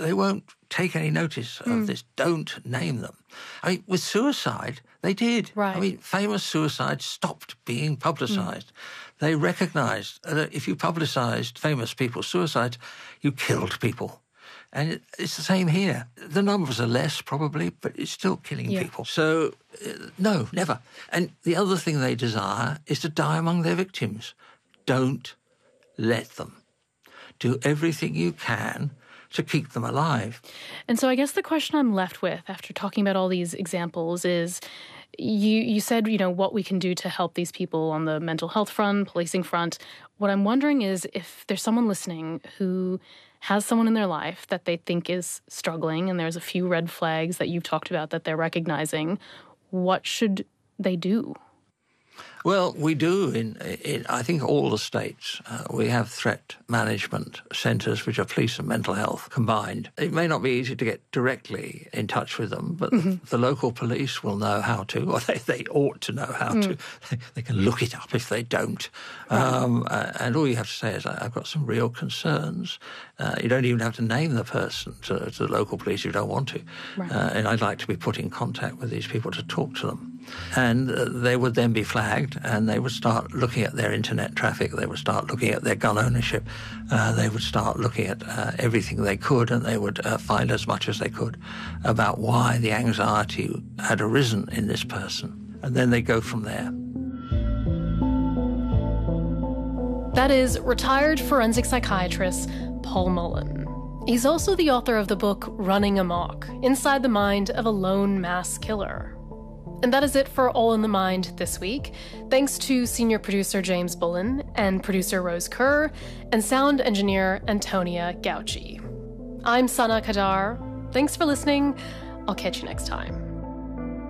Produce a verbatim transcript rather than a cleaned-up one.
they won't take any notice of mm. this. Don't name them. I mean, with suicide, they did. Right. I mean, famous suicides stopped being publicised. Mm. They recognised that if you publicised famous people's suicides, you killed people. And it's the same here. The numbers are less, probably, but it's still killing yeah. people. So, uh, no, never. And the other thing they desire is to die among their victims. Don't let them. Do everything you can to keep them alive. And so I guess the question I'm left with after talking about all these examples is, you, you said, you know, what we can do to help these people on the mental health front, policing front. What I'm wondering is if there's someone listening who has someone in their life that they think is struggling and there's a few red flags that you've talked about that they're recognizing, what should they do? Well, we do in, in I think, all the states. Uh, we have threat management centres, which are police and mental health combined. It may not be easy to get directly in touch with them, but mm-hmm. the, the local police will know how to, or they, they ought to know how mm. to. They, they can look it up if they don't. Right. Um, uh, and all you have to say is, I've got some real concerns. Uh, you don't even have to name the person to, to the local police if you don't want to. Right. Uh, and I'd like to be put in contact with these people to talk to them. And uh, they would then be flagged, and they would start looking at their internet traffic, they would start looking at their gun ownership, uh, they would start looking at uh, everything they could, and they would uh, find as much as they could about why the anxiety had arisen in this person. And then they go from there. That is retired forensic psychiatrist Paul Mullen. He's also the author of the book Running Amok, Inside the Mind of a Lone Mass Killer. And that is it for All in the Mind this week. Thanks to senior producer James Bullen and producer Rose Kerr and sound engineer Antonia Gauci. I'm Sana Kadar. Thanks for listening. I'll catch you next time.